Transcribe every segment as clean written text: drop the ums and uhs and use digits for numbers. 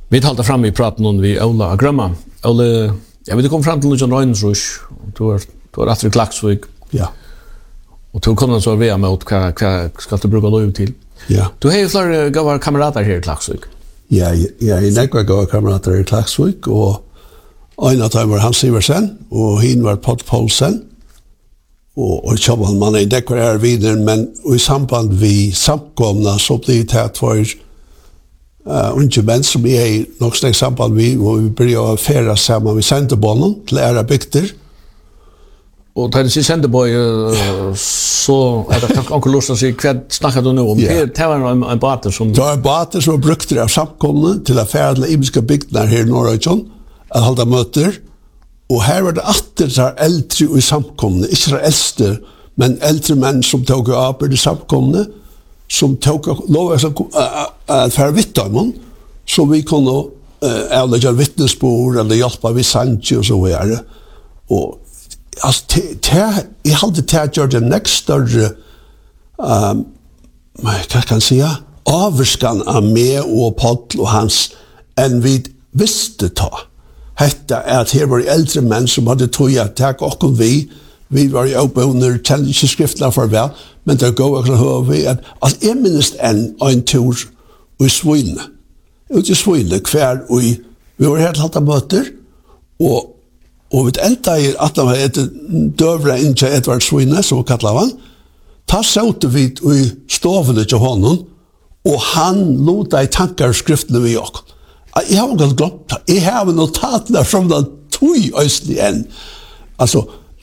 Vi talte fram I praten om vi Ola Grømma. Ola, jeg vet kom fram til Lujan Røynsrush. Du er etter Klaksvik. Ja. Og du kunne så være med hva skal du bruke lov til. Ja. Du har jo flere gode kamerater her I Klaksvik. Ja, jeg nekvar gode kamerater I Klaksvik, og en av dem var Hans Iversen, og hin var Pott Poulsen, og kjøpmann man nekvar videre, men I samband vi samkomna, så blir det her for unge menn som nok snakk samband vi, og vi blir å fære sammen med Sendebånen til bygder. Og da du Sendebøy, så det kanskje onkel lust å si, hva snakker du nå om? Det var en bater som... Det var en bater som var brukt av samkomne til å fære til imiske bygdene her I Norrøyjon, å holde møter, og her var det atter der eldre I samkomne, ikke der eldste, men eldre menn som tog arbeid I samkomne, som tog lov å fære vittdømmen, så vi kunne avlegge vittnesbord, eller hjelpe vi sannsje og så videre. Og altså, jeg hadde gjort det nekst større, hva kan jeg si, avvarskan av meg og Poll og hans, enn vi visste ta. Hette at her var eldre menn som hadde tog at takk okkur vi var I oppbønder, kjente ikke skriftene for vel, men det går akkurat høy vi at jeg minnes en tur I Svøyne. Ut I Svøyne, hver vi var helt hatt av møter, og vi enda at han var et døvre inn til Edvard Svøyne, som vi kallet han, ta søte vi I stovene til hånden, og han lota I tankar skriftene vi også. Jeg har ikke glemt det. Jeg har notatene fra den tog østlig enn. Altså,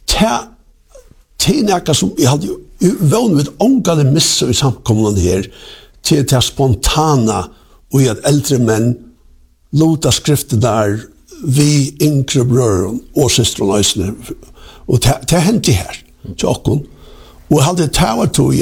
til noe som jeg hadde vunnet med ångade misser I samkommunen her, til spontana, og at eldre menn lota skriften der vi yngre brøren og søsteren østlig. Og det hendte her, til åkken. Og jeg hadde taget tog,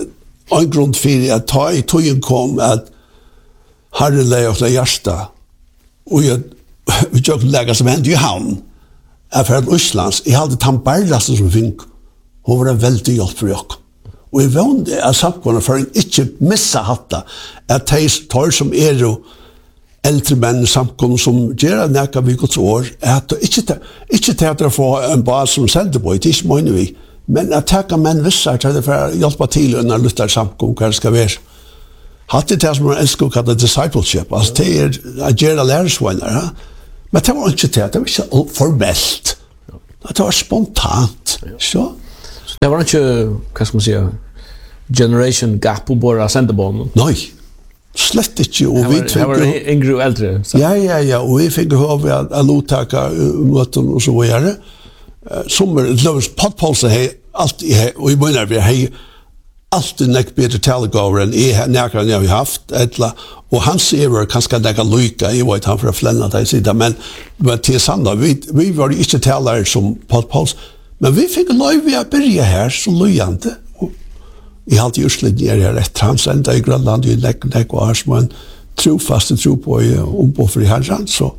en grunn for at ta I togen kom, at Herre leie og hjerte, og vi tjokk lega som hendte I havn, for Østlands, jeg hadde Tambarlassen som fink, hun var veldig hjelp for jokk. Og jeg vunnet av samkomne for en ikke missa hatta, at de tar som jo eldre menn samkomne som gjør nekka vi gods år, at ikke til å få en bas som Sendebøy, det ikke mener vi, men at takka menn vissar til det for å hjelpe til under lytter samkomne hva det skal være. Hatt det som man elsker å kalle discipleship, altså det å gjøre lærersvøyner, ja? Men det var ikke det var ikke formelt. Det var spontant. Så det var ikke, hva skal man si, generation gap på bare Sendebånen? Nei, slett ikke. Det var yngre og eldre? Ja, og vi fikk høre at lottaka møten og så videre. Sommer, Pott Poulsen har alltid, og jeg mener vi har alltid nek bedre talegåver enn nekere enn jeg har haft, og han sier kanskje nekka lyka, jeg vet han for å flenne deg siden, men til sanna, vi var ikke talere som Pott Poulsen, men vi fikk lov vi å byrja her, så lyjande, og jeg hadde just litt nere her etter hans enda I Grønland, jeg nek var som en trofaste tro på omboffer I herren, så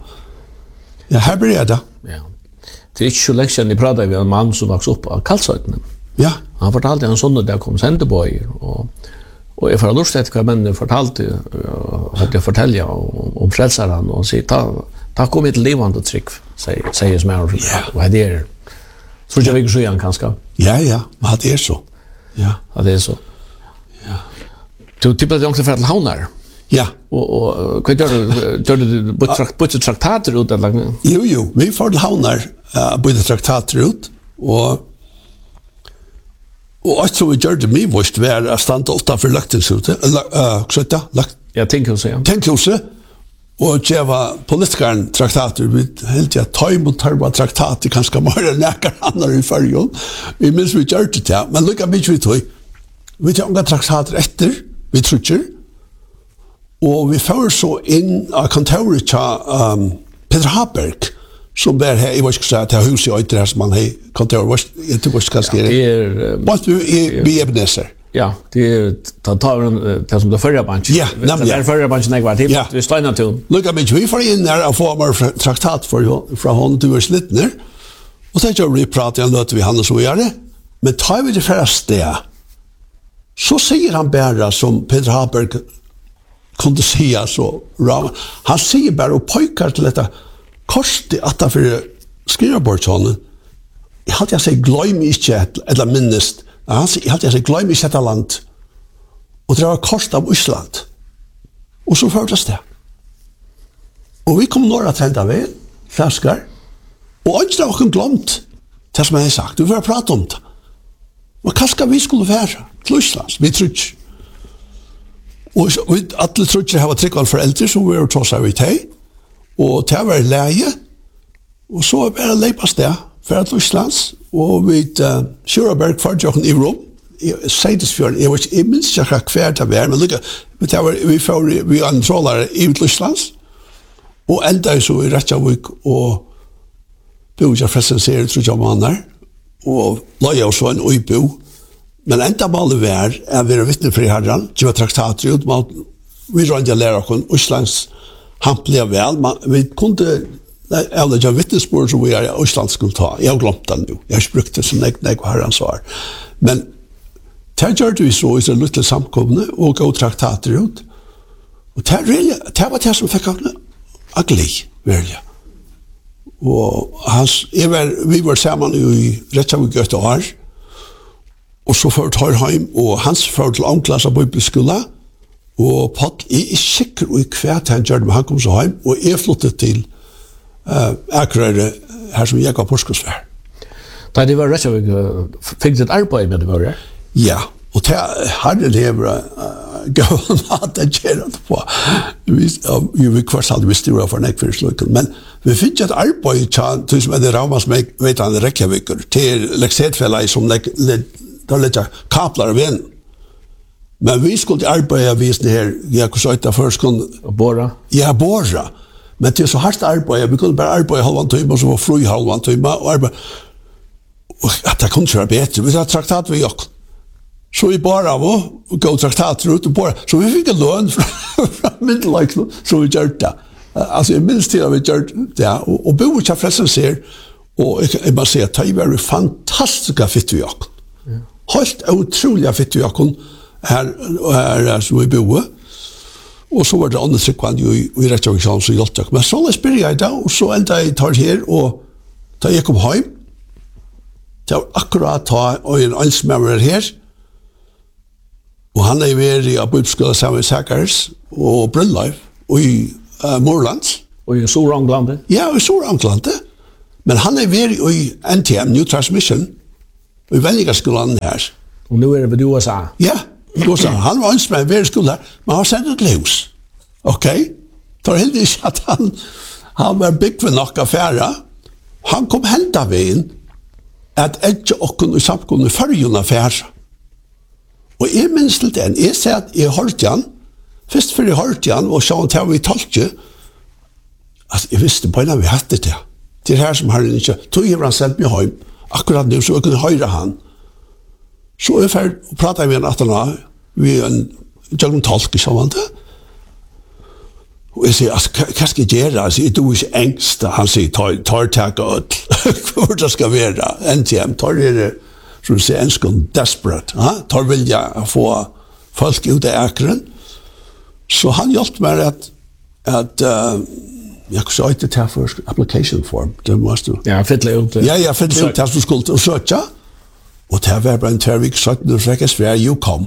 ja, her byrja det. Ja. Det ikke så lenge siden jeg pratet med en mann som vokste opp av Kalsøytene. Ja. Han fortalte en sånn at jeg kom Sendebøy, og jeg får lyst til hva mennene fortalte, at jeg forteller om frelseren, og sier, ta kom hit til livet og trykk, sier som og det tror jeg ikke så igjen, kanskje. Ja, men det så. Ja. Det så. Ja. Du tippet at du ikke til Havnar? Ja. Og hva gjør du bytte traktater ut? Jo, vi får til Havnar bytte traktater ut, og alt som vi gjør det mye vårt var å stande utenfor løktingshuset, ja, Tinkhuset, Tinkhuset, og det var politikeren traktater, vi helt ta imot tørba traktater, kanskje mer enn nekker andre I fargen, vi minns vi gjør det til, men lukka mye vi tog, vi tar unga traktater etter, vi trutcher, og vi får så inn av kontoret til Peter Haberg, som bär här I vad ska säga till huset och det som man har kontor vad det vad ska ske. Vad du I Ebenezer. Ja, det tar som det förra banken. Ja, nämligen. Det förra banken jag var till. Vi står inne till. Look at vi får in där och får traktat för från hon till Slitner. Och så jag pratar jag låter vi handla så gör det. Men tar vi det första så säger han bara som Peter Haberg kunde säga så Ram. Han säger bara och pojkar till detta korsde att han för skrivbordshonen. Jag hade jag sagt glöm inte eller minst. Han säger hade jag sagt glöm inte detta land. Och det var kors av Island. Och så fördes det. Och vi kom några trända väl, flaskar. Och inte har vi glömt det som jag har sagt. Vi får prata om det. Och kanske vi skulle vara till Island. Vi tror inte. Och alla tror inte har tryck av föräldrar som vi har tagit sig vid hej. Och det var läge. Och så är det läppas det för att Islands. Och vid Sjuraberg för i Rom. Seidesfjörn, jag minns inte kvar det var, men vi antrollade i Rysslands och ända så i Reykjavik och bodde presenterade tror jag mannar och la oss så en öbo. Men ända mal var är vi vittne för Herren, det var traktater ut mot vi rönde lära oss Rysslands hampliga väl, vi kunde eller jag vittnesbörd som vi är i Ryssland skulle ta. Jag glömde den nu. Jag brukte det som när Herren sa. Men det gjør vi så i en liten samkomne og gå traktater ut. Og det var det som fikk av glede, virkelig. Og vi var sammen i Reykjavik et år, og så ført her hjem, og hans ført til omklass av bibelskolen, og Paul er sikker og hver til han gjør det, men han kom så hjem, og jeg flyttet til Akureyri, her som jeg var påskosvær. Da det var Reykjavik, fikk du et arbeid med det var det? Ja, och det hade lever gå att det gör det på. Vi kvarts hade vi styra för nekfyrsluken, men vi fick ett arbete som det Raumas vet han Reykjavik till Lexetfälla som där lite kaplar vem. Men vi skulle arbeta vis det här jag kunde säga först kunde borra. Ja, borra. Men det är så hårt arbete, vi kunde bara arbeta halvan timme och så var fri halvan timme och arbeta. Och att det kunde köra bättre. Vi har traktat vi också. Så vi bara var och gå traktater ut och bara. Så vi fick en lön från middelajken så vi gjorde det. Alltså jag minns till att vi gjorde det. Och bo och förresten ser och jag bara säger att det var fantastiska fittujak. Helt otroliga fittujak här som vi bo. Och så var det andra sekvand i Reykjavik så hjälpte. Men så började jag då och så ända jag tar här och då jag kom hem. Det var akkurat ta och en ansmävare här. Og han vært i bibelskolen sammen med Sackers og Brøndleif og i Morlands. Og i Sør-Anglandet? Ja, i Sør-Anglandet. Men han vært i NTM, New Transmission, og i Velligaskolen her. Og nå det ved USA? Ja, i USA. Han var ønsket med en skolen her, men han var sendt et løs. Ok? Det var helt ikke at han var bygd ved nok affære. Han kom hendt av veien at ikke åkken i samkomne førgen affære. Og jeg minns til den, jeg sier at jeg hørte han, først før jeg hørte han, og så til vi talte, at jeg visste på en av vi hadde det. Det her som har ikke, tog jeg han sendt meg hjem, akkurat nå, så jeg kunne høre han. Så jeg pratet med en 18 vi en tolke sammen det. Og jeg sier, hva skal jeg gjøre? Jeg sier, du er ikke engst. Han sier, tar takk og hvor det skal være. NTM, tar det som du sier, ønsker desperat. Tar vilja å få folk ut av akkurat. Så han hjelpte meg at jeg kunne søke til først application form. Det måste du. Ja, fylle ut. Ja, fylle ut det som skulle søke. Og det var bare en tvervik, søkte du fikk jeg svær, jo kom.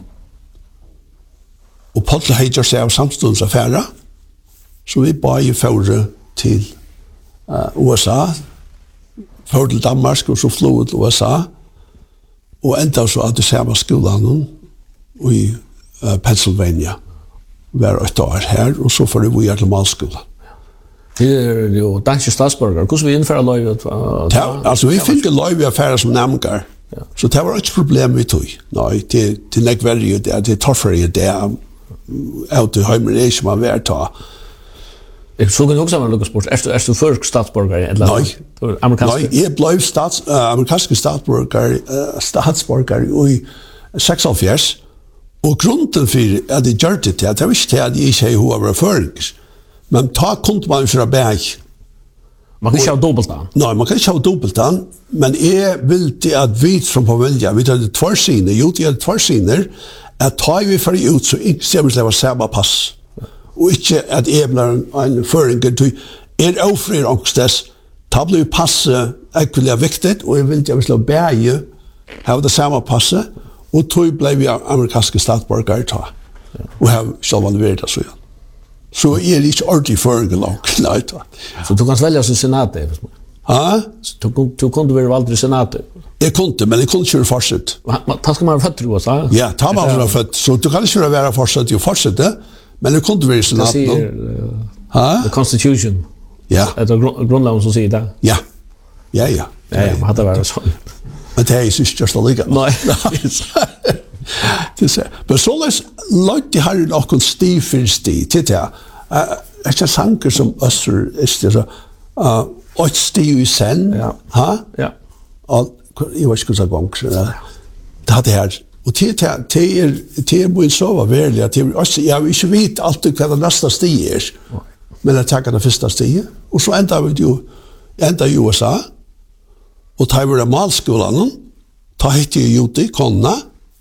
Og Paul Heijer seg av samstundsaffæra. Så vi bare i førre til USA, førre til Danmark, og så flod til USA, og enda så at det samme skolen i Pennsylvania. Vi var 8 år her, og så får vi til malskolen. Det er jo danske statsborgere. Hvordan vi innfører løyvet? Altså, vi fikk løyvet affæra som nemmer. Så det var ikke problem vi tog. Nei, det er ikke verre det, det er tøffere det, out i heimen er ikke man vil ta. Jeg så kan også være noe spørsmål. Er du først statsborger? Nei, jeg ble amerikanske statsborger i 76. Og grunden for at jeg gjør det, jeg visste at jeg ikke var førings. Men ta kunne man fra bæg. Man kan ikke ha dobbeltan? Nei, man kan ikke ha dobbeltan, men jeg vil til at vi som på vilja, vi tar det tvarsiner, jo, det er tvarsiner, at tar vi for ut, så ikke ser vi til å samme pass. og ikke at jeg blir en føringer til ofrir angstes, ta blir passe ekkelig viktig, og jeg vil ikke bæge ha det samme passe, og tog ble vi amerikanske statsborgere ta, og ha selv vært det så igjen. Så er det ikke ordentlig føringer langt. Så du kan velge som senatet? Ja? Du kunne være valgt i senatet? Jeg kunne, men jeg kunne ikke være fortsatt. Da skal man være født i USA? Ja, da må man være født. Så du kan ikke være fortsatt i fortsatt, men jeg kunne være i senatet. Det sier the Constitution. Ja. Det grunnloven som sier det? Ja. Ja, man hadde vært sånn. Men det er ikke just a liga. Nei. Men så løyde har jo noen sti for sti, til det. Er ikke sanker som Øster, og sti i sen, ja. Og jeg vet ikke hva ganger, det hadde her. Og til må jeg sove verlig, jeg vil ikke vite alltid hva det neste sti er, men jeg takker det første stiet, og så enda i USA, og ta var det malskolen, ta hitt i Juti, konna,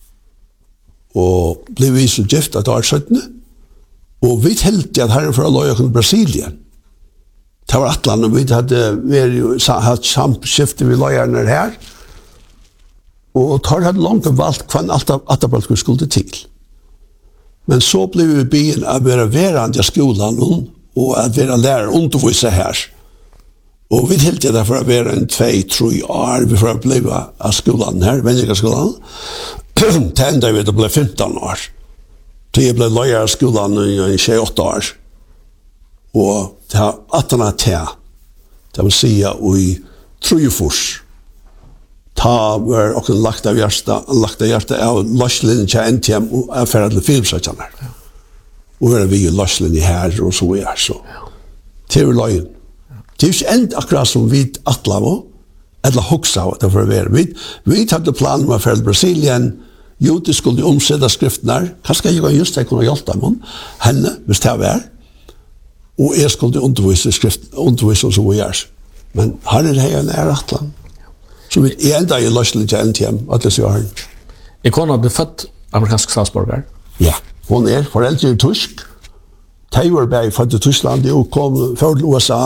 og ble vi så gift at det var 17. Og vi heldte at herren fra Løyøken Brasilien. Det var Atlant, og vi hadde hatt samskifte ved Løyerne her, og tar hadde langt valgt hva Atterbalken skulle til. Men så ble vi byen av å være verandre i skolen, og at være lærer undervise her. Og vi helt det for å være en 2-3 år, vi får bli av skolen her, Venjikaskolen. Til enda vi det ble 15 år. Til jeg ble løyer av skolen i 28 år. Og til 18 år til, det vil si i Trujefors, ta var også lagt av hjertet av løslinjen til NTM og affæret til filmsøkene. Og var vi i løslinjen her, og så er så. Til løyen. Det er ikke enda akkurat som vi atlavo, eller hoksa av det for å være. Vi hadde planen med å føre Brasilien, Juti skulle omsette skriften her, kanskje jeg kan just det kunne hjelpe dem, henne, hvis det var, og jeg skulle undervise som vi gjør. Men her er det her nær atlan. Så vi er enda i løsning til NTM, at det sier han. Er kona ble født amerikansk statsborger? Ja, hun er foreldre i tysk. Teivor ble født i Tyskland, og kom før til USA,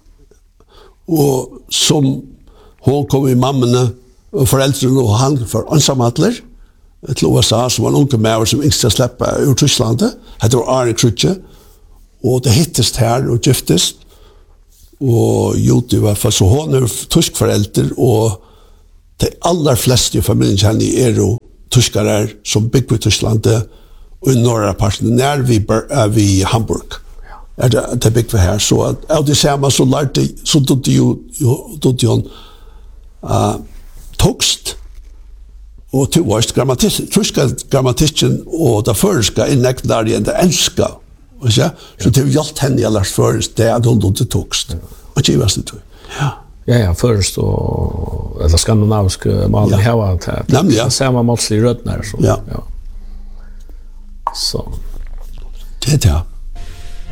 og som hun kom i mammene og foreldrene og han for ansamadler til USA, som var en unge med som ikke skal slippe ur Tysklandet. Det var Arne Krutje, og det hittest her og giftest, og Juti var for så hun er tysk forelder, og de aller fleste i familien kjenner er jo tyskere som bygger i Tysklandet, og i norra parten, nær vi Hamburg. Det bygg vi her, så av det samme så lærte, så dodde jo tokst, og til vårt tyska grammatikken og det føreska innekt der igjen det enska, så til hjelpt henne jeg lært først, det at hun dodde tokst, og ikke i vest det. Ja, først og eller skandinavisk malen heva til samme målslig rødner. Ja. Så. Det er det.